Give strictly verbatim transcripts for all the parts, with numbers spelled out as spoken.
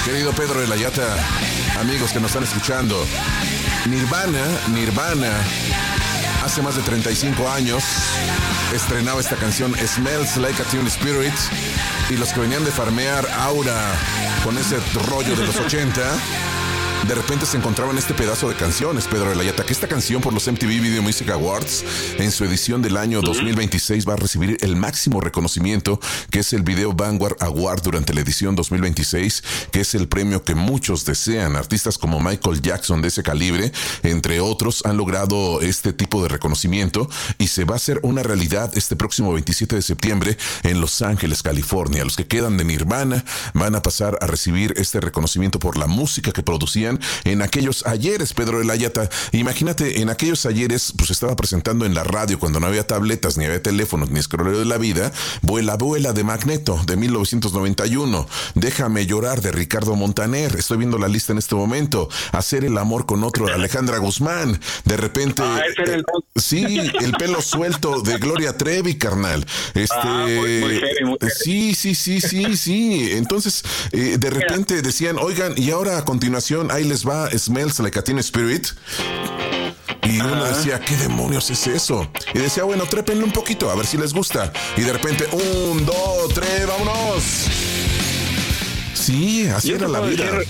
Querido Pedro de la Yata, amigos que nos están escuchando, Nirvana, Nirvana, hace más de treinta y cinco años estrenaba esta canción Smells Like a Teen Spirit, y los que venían de farmear Aura con ese rollo de los ochenta, de repente se encontraban este pedazo de canciones, Pedro de la Yata, que esta canción por los M T V Video Music Awards, en su edición del año dos mil veintiséis, va a recibir el máximo reconocimiento, que es el Video Vanguard Award durante la edición dos mil veintiséis, que es el premio que muchos desean. Artistas como Michael Jackson de ese calibre, entre otros, han logrado este tipo de reconocimiento, y se va a hacer una realidad este próximo veintisiete de septiembre en Los Ángeles, California. Los que quedan de Nirvana van a pasar a recibir este reconocimiento por la música que producían en aquellos ayeres, Pedro de la Yata. Imagínate, en aquellos ayeres, pues estaba presentando en la radio, cuando no había tabletas, ni había teléfonos, ni escrolero de la vida, Vuela, Vuela de Magneto, de mil novecientos noventa y uno, Déjame Llorar de Ricardo Montaner, estoy viendo la lista en este momento, Hacer el Amor con Otro de Alejandra Guzmán, de repente, ah, ese el... Eh, sí, El Pelo Suelto de Gloria Trevi, carnal. Este, ah, muy, muy heavy, muy heavy. Sí, sí, sí, sí, sí. Entonces, eh, de repente decían, oigan, y ahora a continuación, ahí les va Smells Like a Teen Spirit. Y uno decía, ¿qué demonios es eso? Y decía, bueno, trépenle un poquito, a ver si les gusta. Y de repente, un, dos, tres, vámonos. Sí, así era la vida. Decir,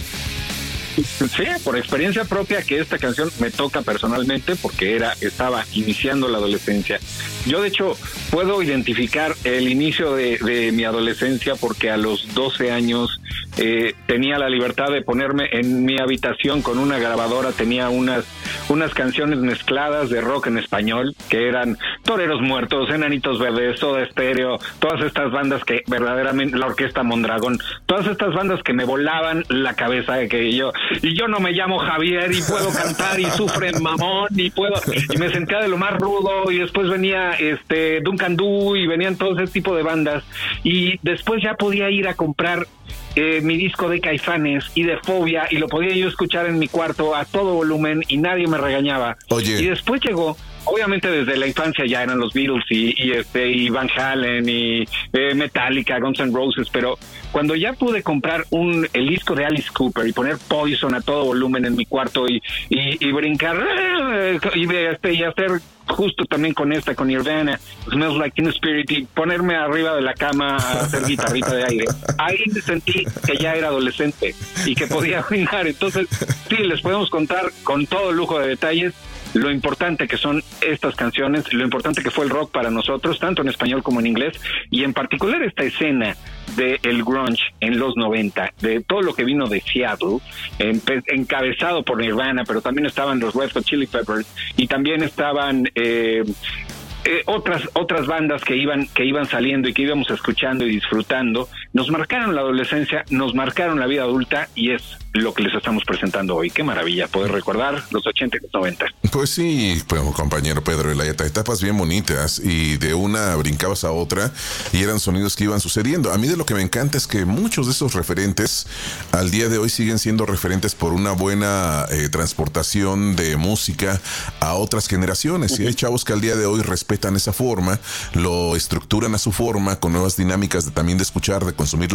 sí, por experiencia propia, que esta canción me toca personalmente, porque era, estaba iniciando la adolescencia. Yo, de hecho, puedo identificar el inicio de, de mi adolescencia, porque a los doce años eh, tenía la libertad de ponerme en mi habitación con una grabadora, tenía unas, unas canciones mezcladas de rock en español, que eran Toreros Muertos, Enanitos Verdes, Soda Stereo, todas estas bandas que verdaderamente, la Orquesta Mondragón, todas estas bandas que me volaban la cabeza, de que yo, y yo no me llamo Javier, y puedo cantar, y sufre mamón, y puedo, y me sentía de lo más rudo, y después venía este Duncan Du, y venían todo ese tipo de bandas, y después ya podía ir a comprar eh, mi disco de Caifanes y de Fobia, y lo podía yo escuchar en mi cuarto a todo volumen y nadie me regañaba. Oye. Y después llegó, obviamente desde la infancia ya eran los Beatles y, y este y Van Halen y eh, Metallica, Guns N' Roses, pero cuando ya pude comprar un el disco de Alice Cooper y poner Poison a todo volumen en mi cuarto y y, y brincar y, este, y hacer justo también con esta, con Nirvana, Smells Like Teen Spirit, y ponerme arriba de la cama a hacer guitarrita de aire, ahí sentí que ya era adolescente y que podía brincar. Entonces sí, les podemos contar con todo lujo de detalles lo importante que son estas canciones, lo importante que fue el rock para nosotros, tanto en español como en inglés, y en particular esta escena del grunge en los noventa, de todo lo que vino de Seattle, encabezado por Nirvana, pero también estaban los Red Hot Chili Peppers, y también estaban eh, eh, otras otras bandas que iban que iban saliendo y que íbamos escuchando y disfrutando. Nos marcaron la adolescencia, nos marcaron la vida adulta, y es lo que les estamos presentando hoy. Qué maravilla poder recordar los ochenta y los noventa. Pues sí, pues, compañero Pedro de la Yata, etapas bien bonitas, y de una brincabas a otra y eran sonidos que iban sucediendo. A mí de lo que me encanta es que muchos de esos referentes al día de hoy siguen siendo referentes por una buena eh, transportación de música a otras generaciones. Y hay chavos que al día de hoy respetan esa forma, lo estructuran a su forma, con nuevas dinámicas de también de escuchar, de consumir